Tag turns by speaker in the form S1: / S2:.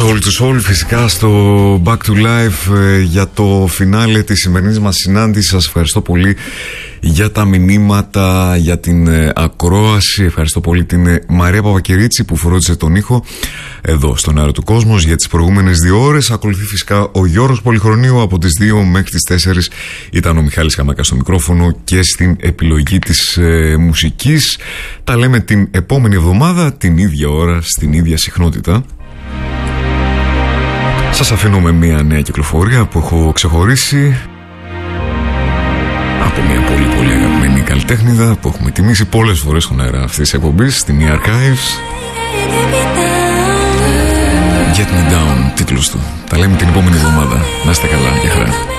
S1: Soul to Soul, φυσικά στο Back to Life για το φινάλε της σημερινής μας συνάντησης. Σας ευχαριστώ πολύ για τα μηνύματα, για την ακρόαση. Ευχαριστώ πολύ την Μαρία Παπακυρίτση που φρόντισε τον ήχο εδώ στον Αέρα του Κόσμος για τις προηγούμενες 2 ώρες. Ακολουθεί φυσικά ο Γιώργος Πολυχρονίου. Από τις 2 μέχρι τις 4 ήταν ο Μιχάλης Χαμάκας στο μικρόφωνο και στην επιλογή της μουσικής. Τα λέμε την επόμενη εβδομάδα, την ίδια ώρα, στην ίδια συχνότητα. Σας αφήνω με μια νέα κυκλοφορία που έχω ξεχωρίσει από μια πολύ αγαπημένη καλλιτέχνηδα που έχουμε τιμήσει πολλές φορές στον αέρα αυτής της εκπομπής, την E-Archives. Get Me Down, τίτλος του. Τα λέμε την επόμενη εβδομάδα. Να είστε καλά, για χαρά.